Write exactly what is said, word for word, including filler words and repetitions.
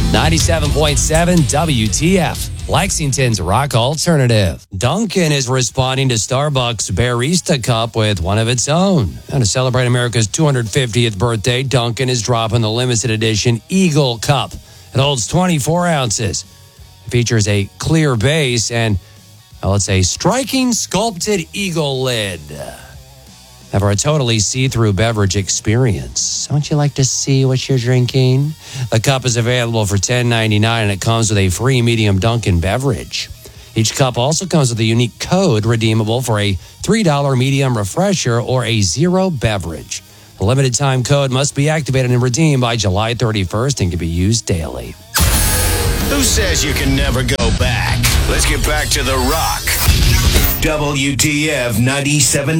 ninety-seven point seven W T F, Lexington's rock alternative. Dunkin' is responding to Starbucks Barista Cup with one of its own. And to celebrate America's two hundred fiftieth birthday, Dunkin' is dropping the limited edition Eagle Cup. It holds twenty-four ounces. It features a clear base and, well, it's a striking sculpted eagle lid. And for a totally see-through beverage experience, don't you like to see what you're drinking? The cup is available for ten ninety-nine, and it comes with a free medium Dunkin' beverage. Each cup also comes with a unique code redeemable for a three dollar medium refresher or a zero beverage. The limited time code must be activated and redeemed by July thirty-first and can be used daily. Who says you can never go back? Let's get back to The Rock. W T F ninety-seven.